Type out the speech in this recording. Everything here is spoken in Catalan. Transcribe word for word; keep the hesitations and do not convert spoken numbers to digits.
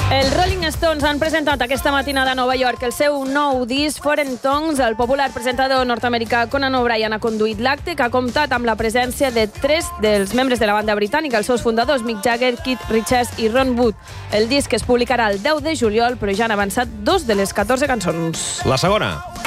Els Rolling Stones han presentat aquesta matinada a Nova York el seu nou disc Foreign Tongues. El popular presentador nord-americà Conan O'Brien ha conduït l'acte, que ha comptat amb la presència de tres dels membres de la banda britànica, els seus fundadors, Mick Jagger, Keith Richards i Ron Wood. El disc es publicarà el deu de juliol, però ja han avançat dos de les catorze cançons. La segona.